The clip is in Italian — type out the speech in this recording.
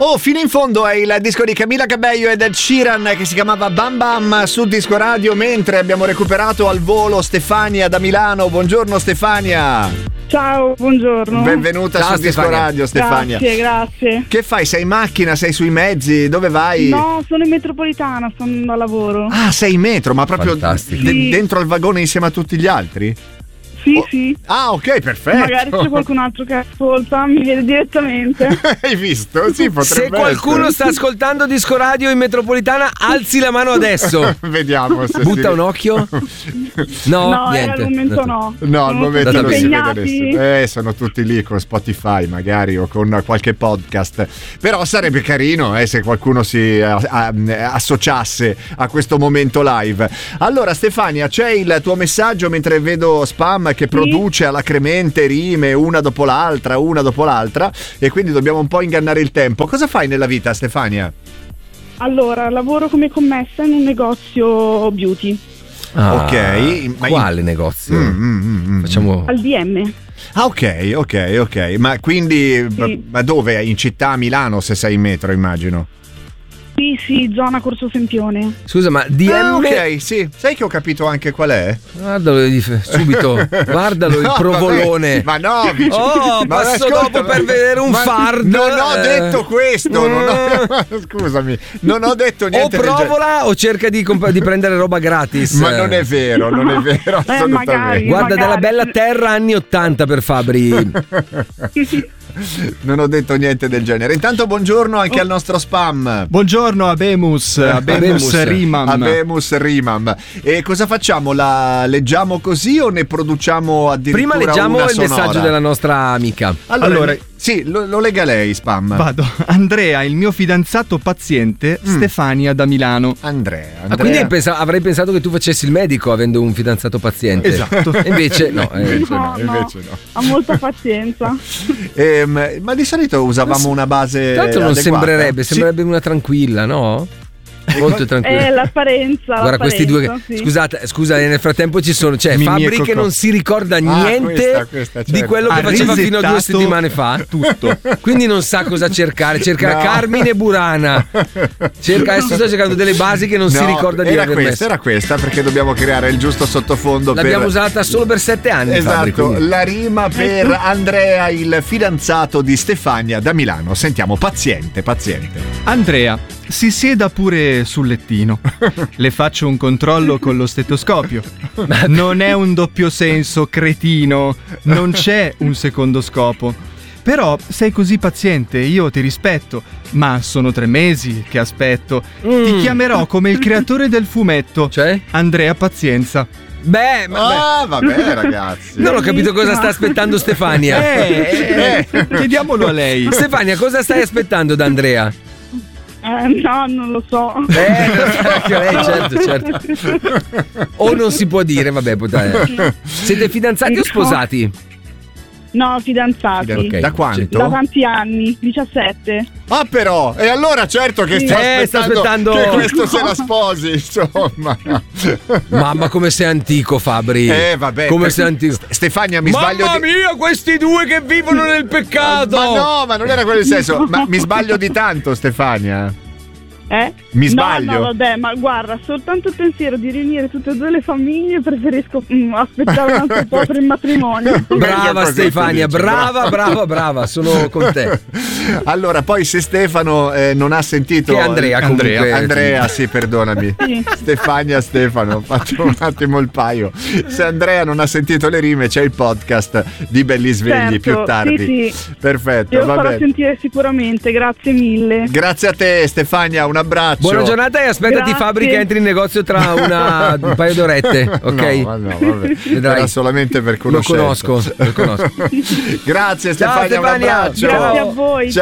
Oh, fino in fondo è il disco di Camila Cabello e del Sheeran che si chiamava Bam Bam su Disco Radio, mentre abbiamo recuperato al volo Stefania da Milano. Buongiorno Stefania. Ciao, buongiorno. Benvenuta su Disco Radio, Stefania. Grazie. Che fai? Sei in macchina? Sei sui mezzi? Dove vai? No, sono in metropolitana, sto andando a lavoro. Ah, sei in metro, ma proprio Sì. dentro al vagone insieme a tutti gli altri? Sì, sì. Ah, ok, perfetto. Magari c'è qualcun altro che ascolta, mi vede direttamente. Hai visto? Sì, potrebbe Se qualcuno sta ascoltando Disco Radio in metropolitana, alzi la mano adesso. Vediamo se Butta un occhio. No, niente. Al momento no. No, al momento non si vede impegnati. nessuno. Sono tutti lì con Spotify magari o con qualche podcast. Però sarebbe carino se qualcuno si associasse a questo momento live. Allora Stefania, c'è il tuo messaggio mentre vedo Spam che produce alacremente rime una dopo l'altra e quindi dobbiamo un po' ingannare il tempo. Cosa fai nella vita, Stefania? Allora, lavoro come commessa in un negozio beauty. Ok. Quale negozio? Facciamo Al DM. Ah, ok. Ma quindi Sì. ma dove? In città, a Milano, se sei in metro, immagino. Sì, zona Corso Sempione. Scusa, ma DM. Ah, ok, sì. Sai che ho capito anche qual è? Guardalo subito. Guardalo il provolone. Vabbè. Ma no, Oh, ma passo ascolta, dopo per vedere un fard. Non ho detto questo. Scusami, non ho detto O niente. provola o cerca di prendere roba gratis. Ma non è vero, assolutamente. magari. Guarda, della bella terra anni 80 per Fabri. Non ho detto niente del genere. Intanto buongiorno anche al nostro Spam. Buongiorno Abemus Rimam. Abemus Rimam. E cosa facciamo? La leggiamo così o ne produciamo addirittura Prima leggiamo una il sonora? messaggio della nostra amica. Allora sì, lo lega lei, Spam. Vado. Andrea, il mio fidanzato paziente, Stefania da Milano. Andrea. Quindi avrei pensato che tu facessi il medico avendo un fidanzato paziente. Esatto. E invece no. Invece no. Ha molta pazienza. Ma di solito usavamo una base Tra l'altro non adeguata. sembrerebbe una tranquilla, no? Molto tranquilla. L'apparenza. Guarda questi due. Sì. Scusa, nel frattempo c'è Fabri che non si ricorda niente questa, certo. di quello che faceva fino a 2 settimane fa. Tutto. Quindi non sa cosa cercare. Cerca Carmine Burana. Adesso sto cercando delle basi che non si ricorda di aver messo. Era questa perché dobbiamo creare il giusto sottofondo. L'abbiamo usata solo per 7 anni. Esatto, Fabri, la rima per Andrea, il fidanzato di Stefania da Milano. Sentiamo, paziente. Andrea, si sieda pure sul lettino. Le faccio un controllo con lo stetoscopio. Non è un doppio senso, cretino. Non c'è un secondo scopo. Però sei così paziente, io ti rispetto. Ma sono 3 mesi che aspetto. Ti chiamerò come il creatore del fumetto. Cioè? Andrea Pazienza. Vabbè ragazzi. Non ho capito cosa sta aspettando Stefania. Chiediamolo a lei. Stefania, cosa stai aspettando da Andrea? No, non lo so. Certo. O non si può dire, vabbè, siete fidanzati o sposati? No, fidanzati. Okay. Da quanto? Da tanti anni, 17. Ah però, e allora certo che sta aspettando che questo se la sposi, insomma. Mamma come sei antico, Fabri. Vabbè. Come sei antico. Stefania, mi sbaglio Mamma mia, questi due che vivono nel peccato. Ma no, ma non era quello il senso. Ma mi sbaglio di tanto, Stefania? Mi sbaglio? No, vabbè, ma guarda, soltanto il pensiero di riunire tutte e due le famiglie preferisco aspettare un altro po' per il matrimonio. Brava Stefania, brava, sono con te. Allora, poi se Stefano non ha sentito che Andrea, sì, perdonami. Sì. Stefano, ho fatto un attimo il paio. Se Andrea non ha sentito le rime, c'è il podcast di Belli Svegli più tardi. Sì. Perfetto, Io va farò bene. sentire sicuramente, grazie mille. Grazie a te Stefania, un abbraccio. Buona giornata e aspettati Grazie. Fabri che entri in negozio tra un paio d'orette, ok? No, vabbè. Era solamente per conoscenza. Lo conosco. Grazie Ciao, Stefania, un abbraccio. Grazie a voi. Ciao.